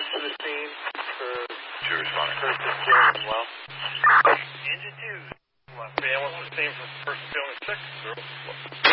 to the scene for Sure, responding. first and Jalen well. Engine 2, left. Ambulance to the scene for first and 6.